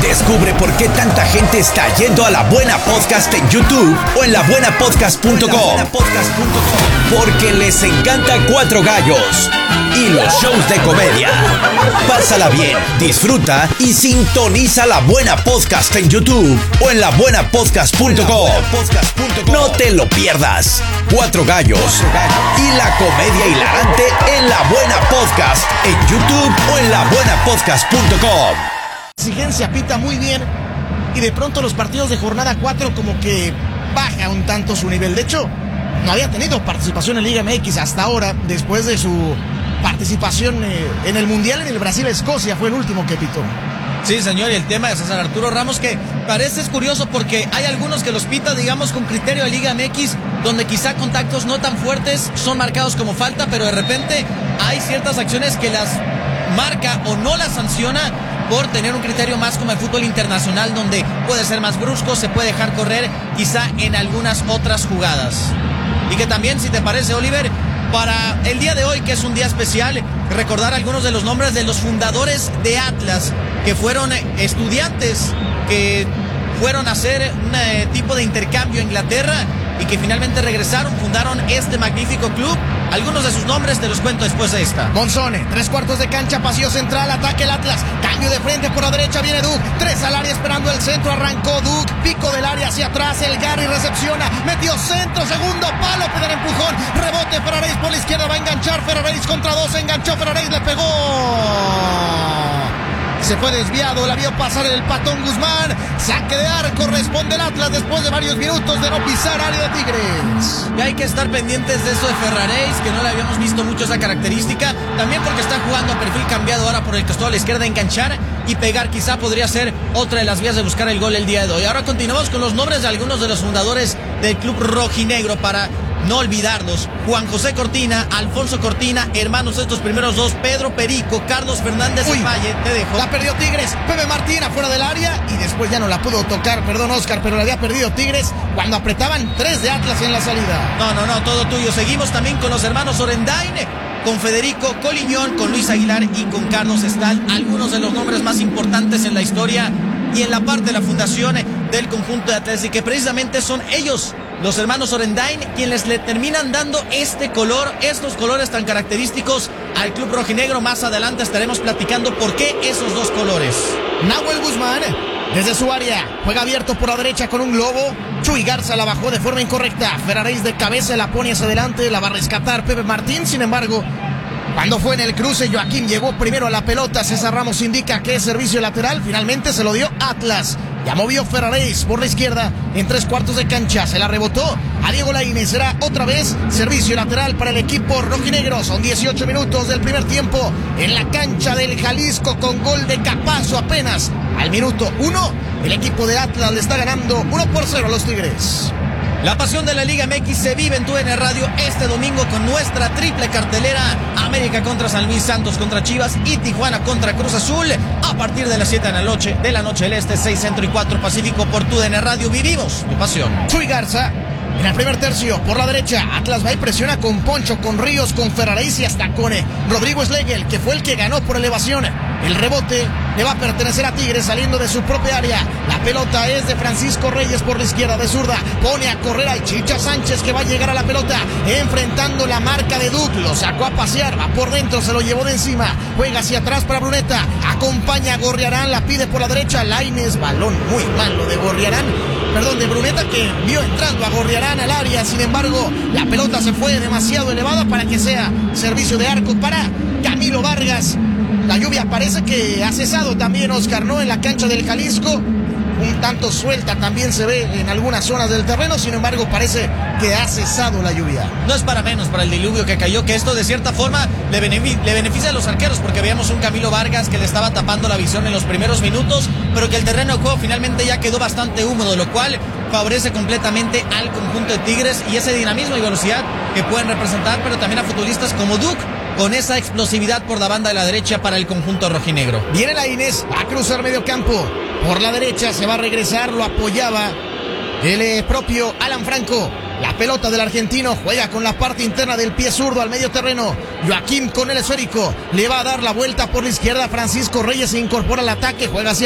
Descubre por qué tanta gente está yendo a La Buena Podcast en YouTube o en labuenapodcast.com. Porque les encanta Cuatro Gallos y los shows de comedia. Pásala bien, disfruta y sintoniza La Buena Podcast en YouTube o en labuenapodcast.com. No te lo pierdas. Cuatro Gallos y la comedia hilarante en La Buena Podcast en YouTube o en labuenapodcast.com. Exigencia, pita muy bien y de pronto los partidos de jornada 4 como que baja un tanto su nivel. De hecho, no había tenido participación en Liga MX hasta ahora, después de su participación en el Mundial en el Brasil-Escocia, fue el último que pitó. Sí, señor, y el tema de César Arturo Ramos, que parece curioso porque hay algunos que los pita, digamos, con criterio de Liga MX, donde quizá contactos no tan fuertes son marcados como falta, pero de repente hay ciertas acciones que las marca o no las sanciona por tener un criterio más como el fútbol internacional, donde puede ser más brusco, se puede dejar correr quizá en algunas otras jugadas. Y que también, si te parece, Oliver, para el día de hoy, que es un día especial, recordar algunos de los nombres de los fundadores de Atlas, que fueron estudiantes, que fueron a hacer un tipo de intercambio a Inglaterra y que finalmente regresaron, fundaron este magnífico club. Algunos de sus nombres te los cuento después de esta. Monzone, 3/4 de cancha, pasillo central, ataque el Atlas, cambio de frente por la derecha, viene Duke, 3 al área esperando el centro, arrancó Duke, pico del área hacia atrás, el Gary recepciona, metió centro, segundo palo, primer empujón, rebote, Ferraréis por la izquierda, va a enganchar, Ferraréis contra 2, enganchó, Ferraréis le pegó. Se fue desviado, la vio pasar el Patón Guzmán. Saque de arco, responde el Atlas después de varios minutos de no pisar área de Tigres. Y hay que estar pendientes de eso de Ferraréis, que no le habíamos visto mucho esa característica. También porque está jugando a perfil cambiado ahora por el costado a la izquierda, enganchar y pegar. Quizá podría ser otra de las vías de buscar el gol el día de hoy. Ahora continuamos con los nombres de algunos de los fundadores del club rojinegro para no olvidarlos: Juan José Cortina, Alfonso Cortina, hermanos estos primeros dos, Pedro Perico, Carlos Fernández y Valle. Te dejo. La perdió Tigres, Pepe Martín afuera del área y después ya no la pudo tocar, perdón Oscar, pero la había perdido Tigres cuando apretaban 3 de Atlas en la salida. No, todo tuyo. Seguimos también con los hermanos Orendain, con Federico Coliñón, con Luis Aguilar y con Carlos Estal, algunos de los nombres más importantes en la historia y en la parte de la fundación del conjunto de Atlas, y que precisamente son ellos, los hermanos Orendain, quienes le terminan dando este color, estos colores tan característicos al club rojinegro. Más adelante estaremos platicando por qué esos dos colores. Nahuel Guzmán, desde su área, juega abierto por la derecha con un globo. Chuy Garza la bajó de forma incorrecta. Ferraréis de cabeza la pone hacia adelante, la va a rescatar Pepe Martín. Sin embargo, cuando fue en el cruce, Joaquín llegó primero a la pelota. César Ramos indica que es servicio lateral. Finalmente se lo dio Atlas. Ya movió Ferraréis por la izquierda en 3/4 de cancha. Se la rebotó a Diego Laínez. Será otra vez servicio lateral para el equipo rojinegro. Son 18 minutos del primer tiempo en la cancha del Jalisco, con gol de Capazo apenas al minuto 1. El equipo de Atlas le está ganando 1-0 a los Tigres. La pasión de la Liga MX se vive en TUDN Radio este domingo con nuestra triple cartelera: América contra San Luis, Santos contra Chivas y Tijuana contra Cruz Azul, a partir de las 7 de la noche del Este, 6 Centro y 4 Pacífico por TUDN Radio. Vivimos tu pasión. Chuy Garza en el primer tercio por la derecha. Atlas va y presiona con Poncho, con Ríos, con Ferraréis y hasta con Rodrigo Schlegel, que fue el que ganó por elevación. El rebote le va a pertenecer a Tigres saliendo de su propia área. La pelota es de Francisco Reyes por la izquierda, de zurda. Pone a correr a Chicha Sánchez, que va a llegar a la pelota enfrentando la marca de Duke. Lo sacó a pasear, va por dentro, se lo llevó de encima. Juega hacia atrás para Bruneta. Acompaña a Gorriarán, la pide por la derecha. Laínez, balón muy malo de Gorriarán. Perdón, de Bruneta, que vio entrando a Gorriarán al área. Sin embargo, la pelota se fue demasiado elevada para que sea servicio de arco para Camilo Vargas. La lluvia parece que ha cesado también, Oscar, ¿no? En la cancha del Jalisco, un tanto suelta también se ve en algunas zonas del terreno. Sin embargo, parece que ha cesado la lluvia. No es para menos para el diluvio que cayó, que esto de cierta forma le beneficia a los arqueros, porque veíamos un Camilo Vargas que le estaba tapando la visión en los primeros minutos, pero que el terreno de juego finalmente ya quedó bastante húmedo, lo cual favorece completamente al conjunto de Tigres y ese dinamismo y velocidad que pueden representar, pero también a futbolistas como Duke, con esa explosividad por la banda de la derecha para el conjunto rojinegro. Viene Laínez, va a cruzar medio campo. Por la derecha se va a regresar, lo apoyaba el propio Alan Franco. La pelota del argentino juega con la parte interna del pie zurdo al medio terreno. Joaquín con el esférico. Le va a dar la vuelta por la izquierda. Francisco Reyes se incorpora al ataque. Juega hacia